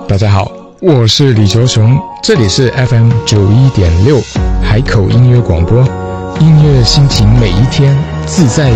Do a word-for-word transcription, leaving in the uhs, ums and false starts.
大家好，我是李卓雄，这里是 F M 九一点六海口音乐广播，音乐心情每一天，自在